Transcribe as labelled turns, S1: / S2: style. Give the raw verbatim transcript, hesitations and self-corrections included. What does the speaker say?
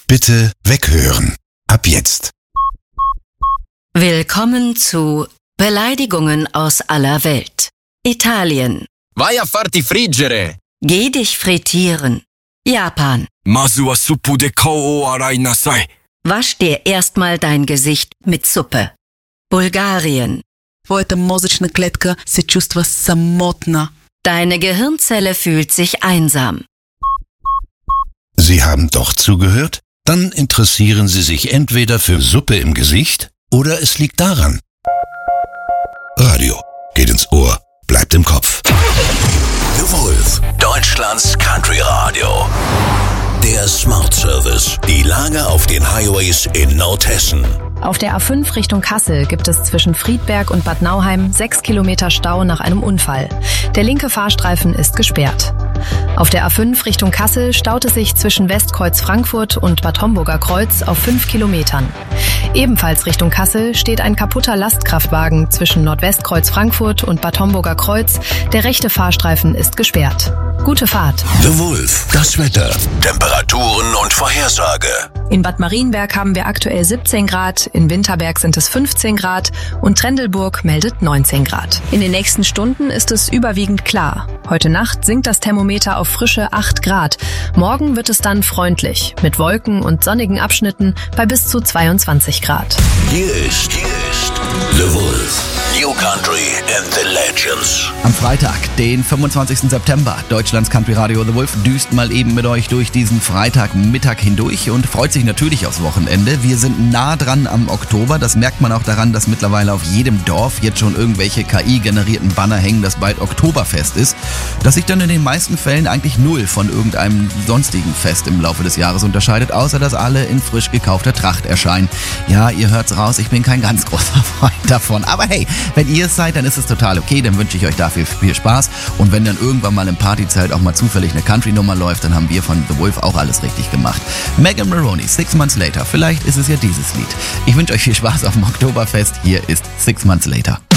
S1: Bitte weghören. Ab jetzt.
S2: Willkommen zu Beleidigungen aus aller Welt. Italien.
S3: Vai a farti friggere.
S2: Geh dich frittieren. Japan.
S4: Mazu wa suppu de kao o arai nasai.
S2: Wasch dir erstmal dein Gesicht mit Suppe. Bulgarien.
S5: Твоята мозъчна клетка се чувства самотна.
S2: Deine Gehirnzelle fühlt sich einsam.
S1: Sie haben doch zugehört? Dann interessieren Sie sich entweder für Suppe im Gesicht oder es liegt daran. Radio geht ins Ohr, bleibt im Kopf.
S6: The Wolf, Deutschlands Country Radio. Der Smart Service. Die Lage auf den Highways in Nordhessen.
S7: Auf der A fünf Richtung Kassel gibt es zwischen Friedberg und Bad Nauheim sechs Kilometer Stau nach einem Unfall. Der linke Fahrstreifen ist gesperrt. Auf der A fünf Richtung Kassel staut es sich zwischen Westkreuz Frankfurt und Bad Homburger Kreuz auf fünf Kilometern. Ebenfalls Richtung Kassel steht ein kaputter Lastkraftwagen zwischen Nordwestkreuz Frankfurt und Bad Homburger Kreuz. Der rechte Fahrstreifen ist gesperrt. Gute Fahrt.
S6: The Wolf, das Wetter, Temperaturen und Vorhersage.
S7: In Bad Marienberg haben wir aktuell siebzehn Grad, in Winterberg sind es fünfzehn Grad und Trendelburg meldet neunzehn Grad. In den nächsten Stunden ist es überwiegend klar. Heute Nacht sinkt das Thermometer auf frische acht Grad. Morgen wird es dann freundlich, mit Wolken und sonnigen Abschnitten bei bis zu zweiundzwanzig Grad.
S6: Hier ist, hier ist The Wolf. New Country and the Legends.
S8: Am Freitag, den fünfundzwanzigsten September, Deutschlands Country Radio The Wolf düst mal eben mit euch durch diesen Freitagmittag hindurch und freut sich natürlich aufs Wochenende. Wir sind nah dran am Oktober, das merkt man auch daran, dass mittlerweile auf jedem Dorf jetzt schon irgendwelche K I-generierten Banner hängen, dass bald Oktoberfest ist, das sich dann in den meisten Fällen eigentlich null von irgendeinem sonstigen Fest im Laufe des Jahres unterscheidet, außer dass alle in frisch gekaufter Tracht erscheinen. Ja, ihr hört's raus, ich bin kein ganz großer Freund davon, aber hey, wenn ihr es seid, dann ist es total okay, dann wünsche ich euch dafür viel Spaß und wenn dann irgendwann mal in Partyzeit auch mal zufällig eine Country-Nummer läuft, dann haben wir von The Wolf auch alles richtig gemacht. Megan Maroney, Six Months Later, vielleicht ist es ja dieses Lied. Ich wünsche euch viel Spaß auf dem Oktoberfest, hier ist Six Months Later.